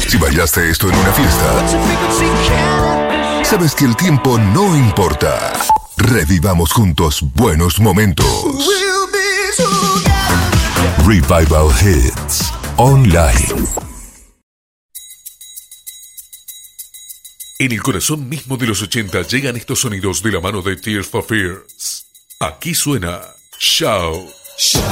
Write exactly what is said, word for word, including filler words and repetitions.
Si bailaste esto en una fiesta, sabes que el tiempo no importa. Revivamos juntos buenos momentos. Revival Hits Online. En el corazón mismo de los ochenta llegan estos sonidos de la mano de Tears for Fears. Aquí suena Shout.